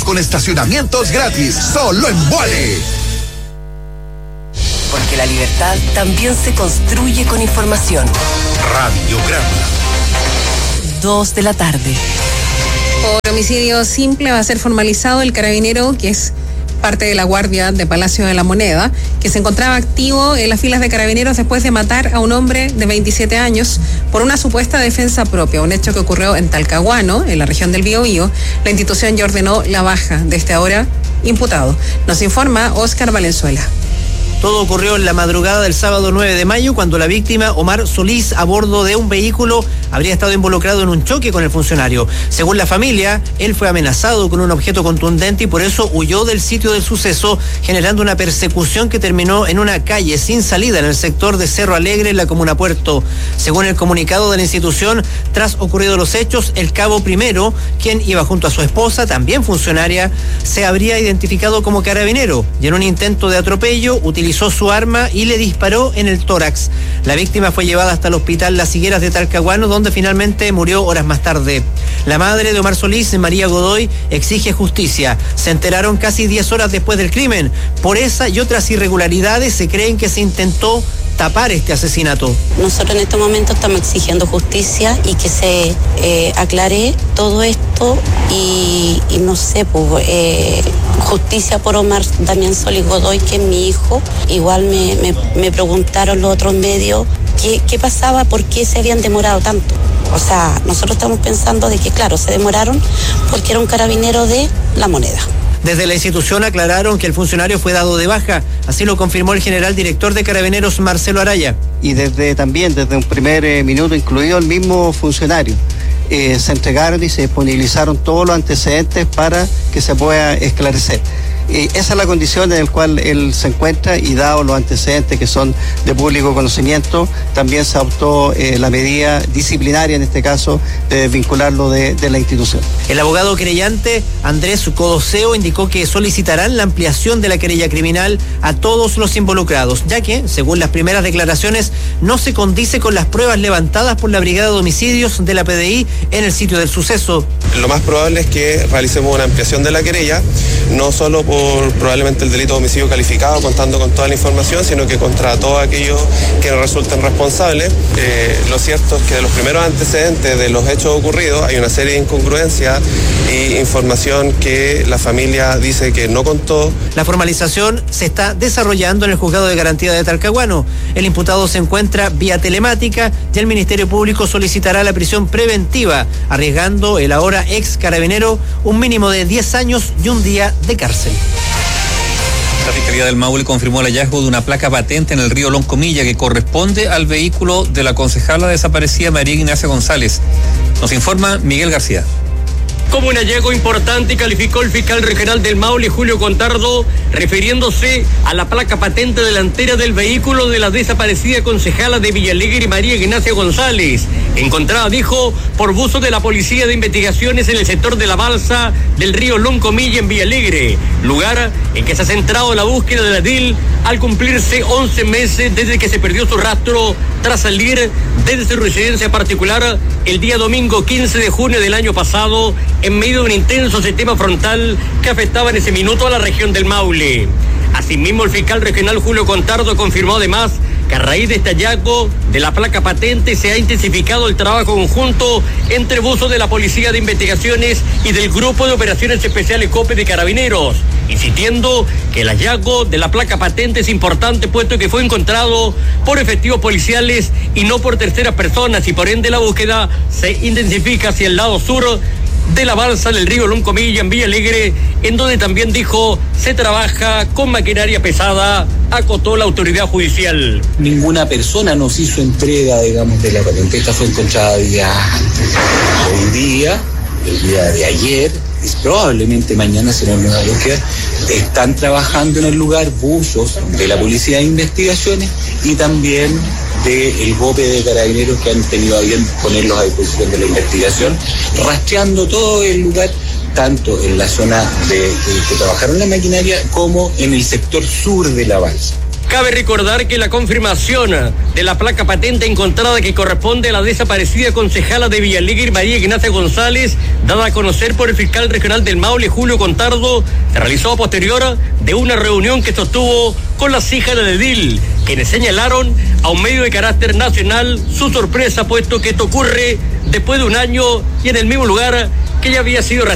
con estacionamientos gratis, solo en Vuale. Porque la libertad también se construye con información. Radiograma. 2 de la tarde. Por homicidio simple va a ser formalizado el carabinero, que es parte de la guardia de Palacio de la Moneda, que se encontraba activo en las filas de carabineros después de matar a un hombre de 27 años por una supuesta defensa propia, un hecho que ocurrió en Talcahuano, en la región del Biobío. La institución ya ordenó la baja de este ahora imputado. Nos informa Óscar Valenzuela. Todo ocurrió en la madrugada del sábado 9 de mayo, cuando la víctima, Omar Solís, a bordo de un vehículo, habría estado involucrado en un choque con el funcionario. Según la familia, él fue amenazado con un objeto contundente y por eso huyó del sitio del suceso, generando una persecución que terminó en una calle sin salida en el sector de Cerro Alegre, en la comuna Puerto. Según el comunicado de la institución, tras ocurridos los hechos, el cabo primero, quien iba junto a su esposa, también funcionaria, se habría identificado como carabinero y en un intento de atropello utilizó su arma y le disparó en el tórax. La víctima fue llevada hasta el hospital Las Higueras de Talcahuano, donde finalmente murió horas más tarde. La madre de Omar Solís, María Godoy, exige justicia. Se enteraron casi 10 horas después del crimen. Por esa y otras irregularidades se creen que se intentó tapar este asesinato. Nosotros en este momento estamos exigiendo justicia y que se aclare todo esto y no sé, pues, justicia por Omar Damián Solís Godoy, que es mi hijo. Igual me preguntaron los otros medios qué pasaba, por qué se habían demorado tanto. O sea, nosotros estamos pensando de que, claro, se demoraron porque era un carabinero de La Moneda. Desde la institución aclararon que el funcionario fue dado de baja, así lo confirmó el general director de Carabineros, Marcelo Araya. Y desde un primer minuto, incluido el mismo funcionario, se entregaron y se disponibilizaron todos los antecedentes para que se pueda esclarecer. Esa es la condición en la cual él se encuentra y dado los antecedentes que son de público conocimiento, también se adoptó la medida disciplinaria, en este caso, de vincularlo de la institución. El abogado querellante Andrés Codoseo indicó que solicitarán la ampliación de la querella criminal a todos los involucrados, ya que, según las primeras declaraciones, no se condice con las pruebas levantadas por la Brigada de Homicidios de la PDI en el sitio del suceso. Lo más probable es que realicemos una ampliación de la querella, no solo por probablemente el delito de homicidio calificado, contando con toda la información, sino que contra todos aquellos que resulten responsables. Lo cierto es que de los primeros antecedentes de los hechos ocurridos hay una serie de incongruencias y información que la familia dice que no contó. La formalización se está desarrollando en el Juzgado de Garantía de Talcahuano. El imputado se encuentra vía telemática y el Ministerio Público solicitará la prisión preventiva, arriesgando el ahora ex carabinero un mínimo de 10 años y un día de cárcel. La Fiscalía del Maule confirmó el hallazgo de una placa patente en el río Loncomilla que corresponde al vehículo de la concejala desaparecida María Ignacia González. Nos informa Miguel García. Como un hallazgo importante calificó el fiscal regional del Maule, Julio Contardo, refiriéndose a la placa patente delantera del vehículo de la desaparecida concejala de Villalegre, María Ignacia González, encontrada, dijo, por buzo de la Policía de Investigaciones en el sector de la balsa del río Loncomilla en Villalegre, lugar en que se ha centrado la búsqueda de la DIL al cumplirse 11 meses desde que se perdió su rastro tras salir desde su residencia particular el día domingo 15 de junio del año pasado, en medio de un intenso sistema frontal que afectaba en ese minuto a la región del Maule. Asimismo, el fiscal regional Julio Contardo confirmó además que a raíz de este hallazgo de la placa patente se ha intensificado el trabajo conjunto entre buzos de la Policía de Investigaciones y del Grupo de Operaciones Especiales COPE de Carabineros, insistiendo que el hallazgo de la placa patente es importante puesto que fue encontrado por efectivos policiales y no por terceras personas, y por ende la búsqueda se intensifica hacia el lado sur de la balsa del río Loncomilla en Villalegre, en donde también, dijo, se trabaja con maquinaria pesada, acotó la autoridad judicial. Ninguna persona nos hizo entrega, digamos, de la patente. Esta fue encontrada hoy día, el día de ayer, y probablemente mañana será una nueva búsqueda. Están trabajando en el lugar buzos de la Policía de Investigaciones y también del GOPE de Carabineros, que han tenido a bien ponerlos a disposición de la investigación, rastreando todo el lugar, tanto en la zona que trabajaron la maquinaria como en el sector sur de la balsa. Cabe recordar que la confirmación de la placa patente encontrada que corresponde a la desaparecida concejala de Villalegre, María Ignacia González, dada a conocer por el fiscal regional del Maule, Julio Contardo, se realizó a posterior de una reunión que sostuvo con las hijas del edil, quienes señalaron a un medio de carácter nacional su sorpresa, puesto que esto ocurre después de un año y en el mismo lugar que ya había sido